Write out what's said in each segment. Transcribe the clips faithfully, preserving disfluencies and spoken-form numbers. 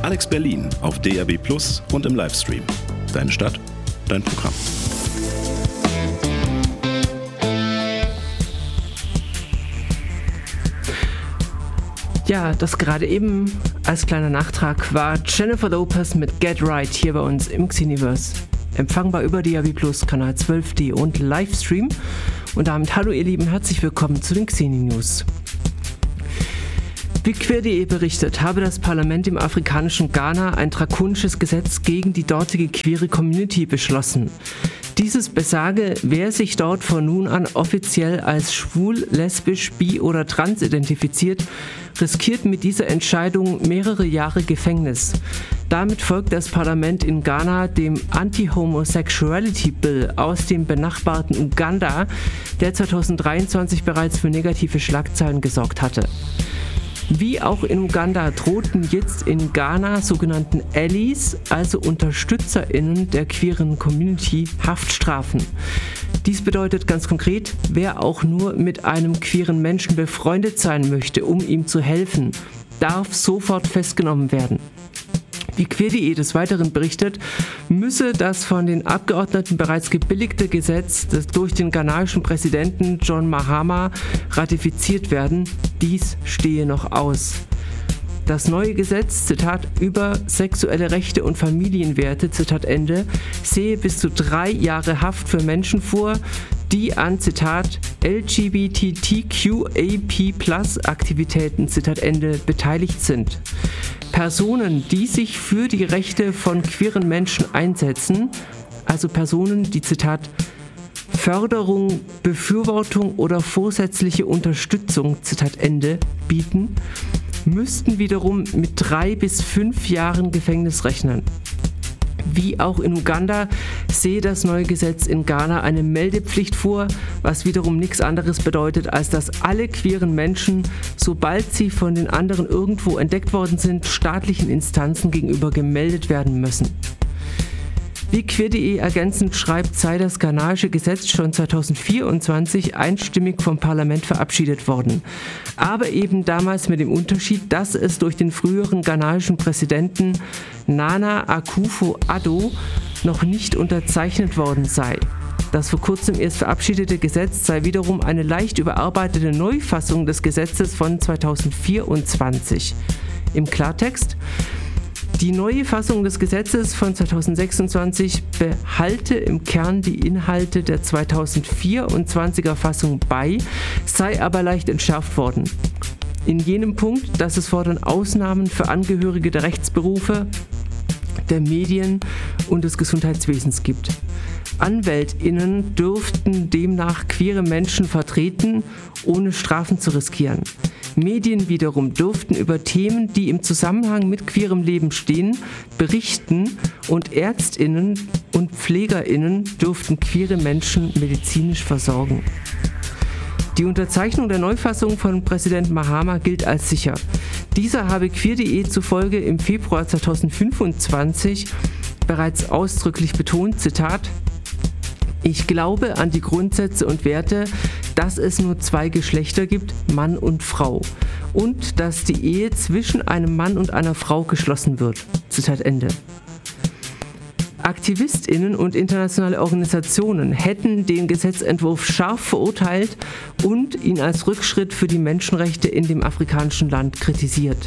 Alex Berlin auf D A B Plus und im Livestream. Deine Stadt, dein Programm. Ja, das gerade eben als kleiner Nachtrag war Jennifer Lopez mit Get Right hier bei uns im Xeniverse. Empfangbar über D A B Plus, Kanal zwölf D und Livestream. Und damit hallo ihr Lieben, herzlich willkommen zu den Xeni News. Wie queer punkt de berichtet, habe das Parlament im afrikanischen Ghana ein drakonisches Gesetz gegen die dortige queere Community beschlossen. Dieses besage, wer sich dort von nun an offiziell als schwul, lesbisch, bi oder trans identifiziert, riskiert mit dieser Entscheidung mehrere Jahre Gefängnis. Damit folgt das Parlament in Ghana dem Anti-Homosexuality Bill aus dem benachbarten Uganda, der zweitausenddreiundzwanzig bereits für negative Schlagzeilen gesorgt hatte. Wie auch in Uganda drohten jetzt in Ghana sogenannten Allies, also UnterstützerInnen der queeren Community, Haftstrafen. Dies bedeutet ganz konkret, wer auch nur mit einem queeren Menschen befreundet sein möchte, um ihm zu helfen, darf sofort festgenommen werden. Wie queer punkt de des Weiteren berichtet, müsse das von den Abgeordneten bereits gebilligte Gesetz, das durch den ghanaischen Präsidenten John Mahama ratifiziert werden. Dies stehe noch aus. Das neue Gesetz, Zitat, über sexuelle Rechte und Familienwerte, Zitat Ende, sehe bis zu drei Jahre Haft für Menschen vor, die an, Zitat, L G B T Q A P Plus Aktivitäten, Zitat Ende, beteiligt sind. Personen, die sich für die Rechte von queeren Menschen einsetzen, also Personen, die, Zitat, Förderung, Befürwortung oder vorsätzliche Unterstützung, Zitat Ende, bieten, müssten wiederum mit drei bis fünf Jahren Gefängnis rechnen. Wie auch in Uganda sehe das neue Gesetz in Ghana eine Meldepflicht vor, was wiederum nichts anderes bedeutet, als dass alle queeren Menschen, sobald sie von den anderen irgendwo entdeckt worden sind, staatlichen Instanzen gegenüber gemeldet werden müssen. Wie queer punkt de ergänzend schreibt, sei das ghanaische Gesetz schon zweitausendvierundzwanzig einstimmig vom Parlament verabschiedet worden. Aber eben damals mit dem Unterschied, dass es durch den früheren ghanaischen Präsidenten Nana Akufo-Addo noch nicht unterzeichnet worden sei. Das vor kurzem erst verabschiedete Gesetz sei wiederum eine leicht überarbeitete Neufassung des Gesetzes von zweitausendvierundzwanzig. Im Klartext: Die neue Fassung des Gesetzes von zweitausendsechsundzwanzig behalte im Kern die Inhalte der zweitausendvierundzwanziger Fassung bei, sei aber leicht entschärft worden. In jenem Punkt, dass es fortan Ausnahmen für Angehörige der Rechtsberufe, der Medien und des Gesundheitswesens gibt. AnwältInnen dürften demnach queere Menschen vertreten, ohne Strafen zu riskieren. Medien wiederum dürften über Themen, die im Zusammenhang mit queerem Leben stehen, berichten und ÄrztInnen und PflegerInnen dürften queere Menschen medizinisch versorgen. Die Unterzeichnung der Neufassung von Präsident Mahama gilt als sicher. Dieser habe queer punkt de zufolge im Februar zweitausendfünfundzwanzig bereits ausdrücklich betont, Zitat, ich glaube an die Grundsätze und Werte, dass es nur zwei Geschlechter gibt, Mann und Frau, und dass die Ehe zwischen einem Mann und einer Frau geschlossen wird. Zitat Ende. AktivistInnen und internationale Organisationen hätten den Gesetzentwurf scharf verurteilt und ihn als Rückschritt für die Menschenrechte in dem afrikanischen Land kritisiert.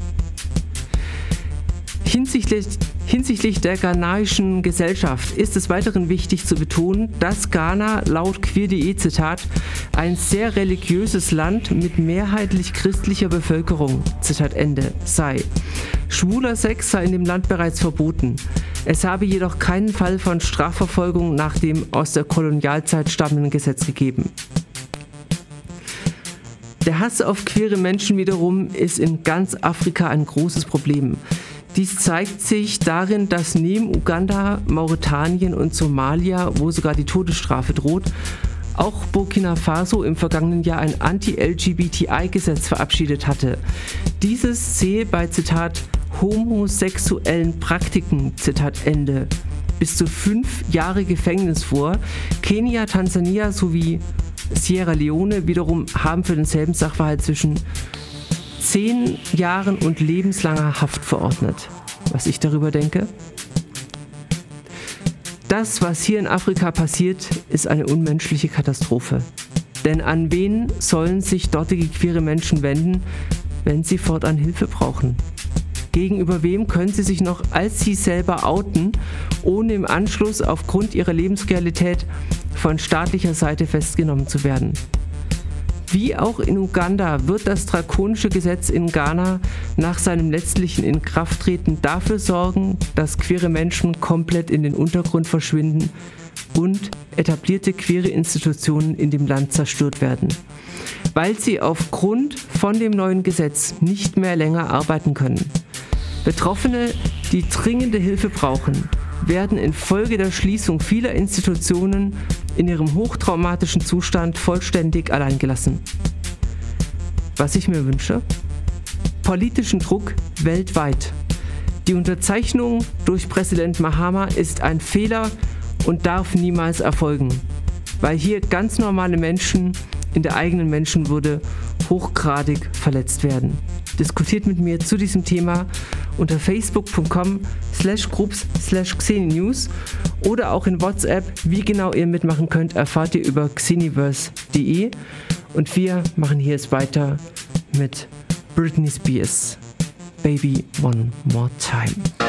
Hinsichtlich, hinsichtlich der ghanaischen Gesellschaft ist es weiterhin wichtig zu betonen, dass Ghana laut queer punkt de, Zitat, ein sehr religiöses Land mit mehrheitlich christlicher Bevölkerung, Zitat Ende, sei. Schwuler Sex sei in dem Land bereits verboten. Es habe jedoch keinen Fall von Strafverfolgung nach dem aus der Kolonialzeit stammenden Gesetz gegeben. Der Hass auf queere Menschen wiederum ist in ganz Afrika ein großes Problem. Dies zeigt sich darin, dass neben Uganda, Mauretanien und Somalia, wo sogar die Todesstrafe droht, auch Burkina Faso im vergangenen Jahr ein Anti-L G B T I-Gesetz verabschiedet hatte. Dieses sehe bei, Zitat, homosexuellen Praktiken, Zitat Ende, bis zu fünf Jahre Gefängnis vor. Kenia, Tansania sowie Sierra Leone wiederum haben für denselben Sachverhalt zwischen zehn Jahren und lebenslanger Haft verordnet. Was ich darüber denke? Das, was hier in Afrika passiert, ist eine unmenschliche Katastrophe. Denn an wen sollen sich dortige queere Menschen wenden, wenn sie fortan Hilfe brauchen? Gegenüber wem können sie sich noch als sie selber outen, ohne im Anschluss aufgrund ihrer Lebensrealität von staatlicher Seite festgenommen zu werden? Wie auch in Uganda wird das drakonische Gesetz in Ghana nach seinem letztlichen Inkrafttreten dafür sorgen, dass queere Menschen komplett in den Untergrund verschwinden und etablierte queere Institutionen in dem Land zerstört werden, weil sie aufgrund von dem neuen Gesetz nicht mehr länger arbeiten können. Betroffene, die dringende Hilfe brauchen, werden infolge der Schließung vieler Institutionen in ihrem hochtraumatischen Zustand vollständig alleingelassen. Was ich mir wünsche? Politischen Druck weltweit. Die Unterzeichnung durch Präsident Mahama ist ein Fehler und darf niemals erfolgen, weil hier ganz normale Menschen in der eigenen Menschenwürde hochgradig verletzt werden. Diskutiert mit mir zu diesem Thema unter facebook.com slash groups slash xeninews oder auch in WhatsApp. Wie genau ihr mitmachen könnt, erfahrt ihr über xeniverse punkt de. Und wir machen hier jetzt weiter mit Britney Spears, Baby One More Time.